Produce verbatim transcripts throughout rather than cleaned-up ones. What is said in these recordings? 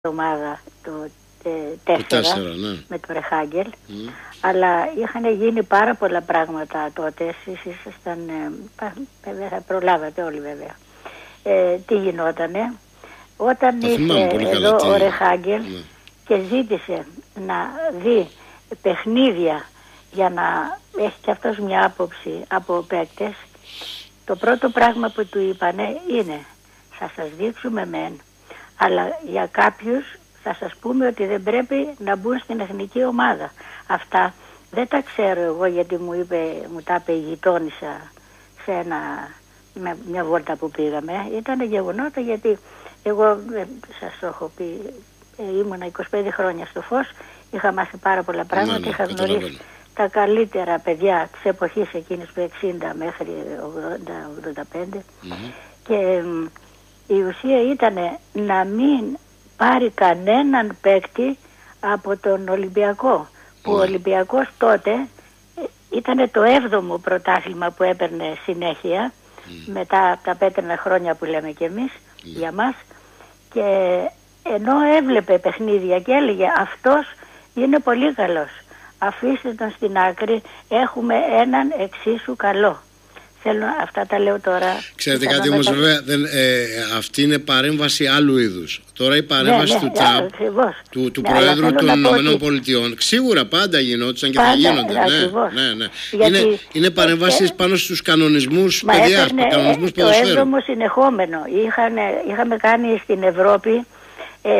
ομάδα το τέσσερα ναι. με το Ρεχάγκελ, mm. αλλά είχαν γίνει πάρα πολλά πράγματα τότε. Εσείς ήσασταν, βέβαια θα προλάβατε όλοι βέβαια. Ε, τι γινότανε όταν το ήρθε εδώ τι... ο Ρεχάγκελ ναι. και ζήτησε να δει παιχνίδια για να έχει και αυτός μια άποψη από παίκτες. Το πρώτο πράγμα που του είπανε είναι θα σας δείξουμε μεν, αλλά για κάποιους θα σας πούμε ότι δεν πρέπει να μπουν στην εθνική ομάδα. Αυτά δεν τα ξέρω εγώ, γιατί μου, είπε, μου τα είπε η γειτόνισσα σε ένα, με μια βόλτα που πήγαμε. Ήταν γεγονότα, γιατί εγώ ε, σας το έχω πει, ε, ήμουνα είκοσι πέντε χρόνια στο Φως, είχα μάθει πάρα πολλά πράγματα, ναι, ναι, είχα γνωρίσει τα καλύτερα παιδιά της εποχής εκείνης του εξήντα μέχρι ογδόντα ογδόντα πέντε mm-hmm. και ε, η ουσία ήταν να μην πάρει κανέναν παίκτη από τον Ολυμπιακό, που ο Ολυμπιακός τότε ήταν το έβδομο πρωτάθλημα που έπαιρνε συνέχεια mm. μετά τα πέτρινα χρόνια που λέμε κι εμείς mm. για μας, και ενώ έβλεπε παιχνίδια και έλεγε αυτός είναι πολύ καλός, αφήστε τον στην άκρη, έχουμε έναν εξίσου καλό. Θέλω, αυτά τα λέω τώρα. Ξέρετε κάτι όμως μετα... βέβαια, δεν, ε, αυτή είναι παρέμβαση άλλου είδους. Τώρα η παρέμβαση ναι, ναι, του Τραμπ, του, του ναι, Προέδρου των Ηνωμένων Πολιτειών, σίγουρα πάντα γινόντουσαν και πάντα, θα γίνονται. Ναι, ναι, ναι. Γιατί... Είναι, είναι παρέμβαση και... πάνω στους κανονισμούς παιδιάς, κανονισμούς το ποδοσφαίρου. Το έβδομο συνεχόμενο. Είχαν, είχαμε κάνει στην Ευρώπη ε,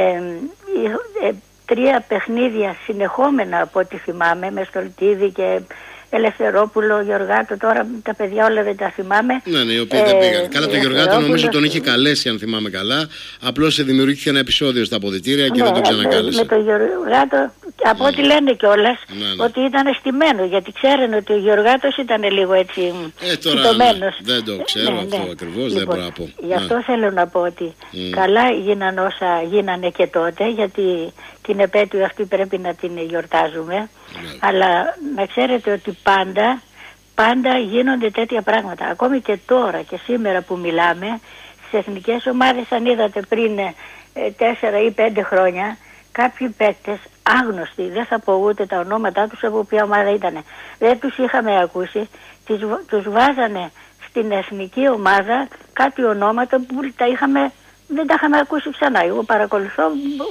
ε, τρία παιχνίδια συνεχόμενα από ό,τι θυμάμαι, με Στολτίδη και Ελευθερόπουλο, Γεωργάτο, τώρα τα παιδιά όλα δεν τα θυμάμαι. Ναι, ναι, οι οποίοι ε, δεν πήγαν. Καλά, τον Γεωργάτο νομίζω τον είχε καλέσει, αν θυμάμαι καλά. Απλώς σε δημιουργήθηκε ένα επεισόδιο στα αποδυτήρια και ναι, δεν τον ξανακάλεσε. Με τον Γεωργάτο, από ναι. ό,τι λένε κιόλας, ναι, ναι. ότι ήταν στημένο. Γιατί ξέρουν ότι ο Γεωργάτος ήταν λίγο έτσι ε, τώρα, κοιτωμένος. Ναι, δεν το ξέρω ναι, αυτό ναι. ακριβώς, λοιπόν, δεν μπορώ να πω. Γι' αυτό ναι. θέλω να πω ότι mm. καλά γίναν όσα γίνανε και τότε, γιατί την επέτειο αυτή πρέπει να την γιορτάζουμε. Ναι. Αλλά να ξέρετε ότι πάντα, πάντα γίνονται τέτοια πράγματα. Ακόμη και τώρα και σήμερα που μιλάμε, στις εθνικές ομάδες, αν είδατε πριν ε, τέσσερα ή πέντε χρόνια, κάποιοι παίκτες άγνωστοι, δεν θα πω ούτε τα ονόματά τους από ποια ομάδα ήταν, δεν τους είχαμε ακούσει, τους, τους βάζανε στην εθνική ομάδα κάτι ονόματα που τα είχαμε, δεν τα είχαμε ακούσει ξανά. Εγώ παρακολουθώ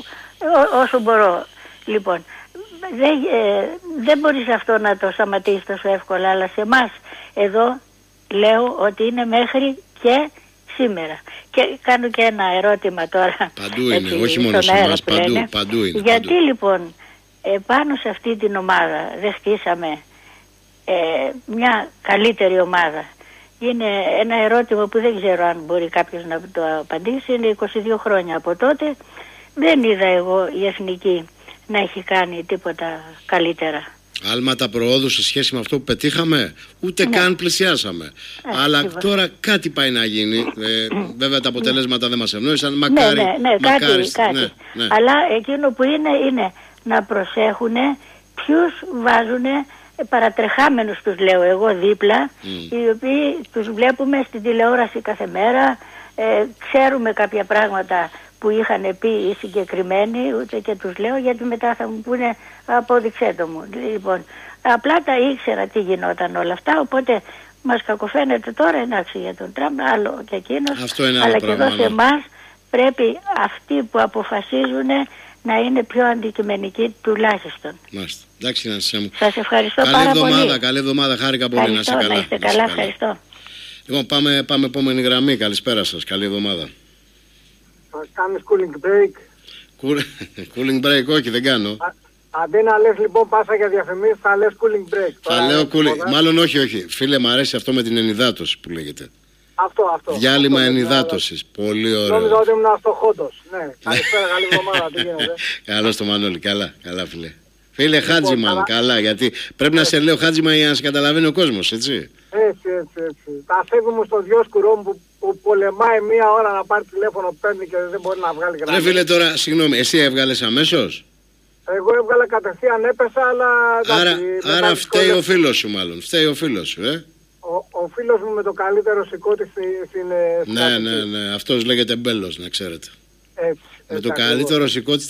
ό, όσο μπορώ. Λοιπόν, δεν, ε, δεν μπορείς αυτό να το σταματήσεις τόσο εύκολα, αλλά σε εμάς εδώ λέω ότι είναι μέχρι και σήμερα. Και κάνω και ένα ερώτημα τώρα. Παντού είναι, έτσι, όχι μόνο σε εμάς, παντού, παντού είναι. Γιατί παντού. λοιπόν ε, πάνω σε αυτή την ομάδα δεν χτίσαμε ε, μια καλύτερη ομάδα? Είναι ένα ερώτημα που δεν ξέρω αν μπορεί κάποιος να το απαντήσει. Είναι είκοσι δύο χρόνια από τότε. Δεν είδα εγώ η εθνική να έχει κάνει τίποτα καλύτερα. Άλματα προόδου σε σχέση με αυτό που πετύχαμε, ούτε ναι. καν πλησιάσαμε. Ε, Αλλά σίγουρα. Τώρα κάτι πάει να γίνει. Ε, βέβαια τα αποτελέσματα δεν μας ευνόησαν. Μακάρι, ναι, ναι, ναι, μακάρι, κάτι, κάτι. Ναι, ναι. Αλλά εκείνο που είναι, είναι να προσέχουν ποιους βάζουν παρατρεχάμενους, τους λέω εγώ, δίπλα, mm. οι οποίοι τους βλέπουμε στην τηλεόραση κάθε μέρα, ε, ξέρουμε κάποια πράγματα που είχαν πει οι συγκεκριμένοι, ούτε και τους λέω, γιατί μετά θα μου πούνε απόδειξέ το μου. Λοιπόν, απλά τα ήξερα τι γινόταν όλα αυτά, οπότε μας κακοφαίνεται τώρα, εντάξει, για τον Τραμπ, άλλο και εκείνος, αλλά και εδώ σε εμάς πρέπει αυτοί που αποφασίζουν να είναι πιο αντικειμενικοί τουλάχιστον. Μάλιστα. Εντάξει, να σε μου. Σας ευχαριστώ καλή πάρα εβδομάδα, πολύ. Καλή εβδομάδα, χάρηκα πολύ, να είστε καλά. Να είστε καλά, ευχαριστώ. Λοιπόν, πάμε, πάμε επόμενη γραμμή. Καλησπέρα σας, καλή εβδομάδα. Θα κάνεις cooling break? Cooling break, όχι, δεν κάνω. Α, αντί να λες λοιπόν πάσα για διαφημίσεις, θα λες cooling break. Θα Τώρα, λέω cooling, μάλλον όχι, όχι. Φίλε, μου αρέσει αυτό με την ενυδάτωση που λέγεται. Αυτό, αυτό. Διάλειμμα αυτό, ενυδάτωσης, πολύ ωραίο. Νόμιζα ότι ήμουν στο Χόντος. Ναι, καλησπέρα, καλή εβδομάδα, τι γίνεται? Καλώς το Μανώλη, καλά, καλά φίλε. Φίλε Χάτζιμαν, λοιπόν, καλά, γιατί πρέπει να σε λέω Χάτζιμαν για να σε καταλαβαίνει ο κόσμος, έτσι. Έτσι, έτσι, έτσι. Τα αφήνω μου στο Διόσκουρο μου που, που πολεμάει μία ώρα να πάρει τηλέφωνο, παίρνει και δεν μπορεί να βγάλει γραμμή. Ρε φίλε, τώρα, συγγνώμη, εσύ έβγαλες αμέσως? Εγώ έβγαλα κατευθείαν, έπεσα, αλλά... Άρα, άρα φταίει ο φίλος σου μάλλον, φταίει ο φίλος σου, ε. Ο, ο φίλος μου με το καλύτερο σηκώτη στην... στην ναι, ναι, ναι, αυτός λέγεται Μπέλος, να ξέρετε. Έτσι. Με το καλύτερο ρωσικό της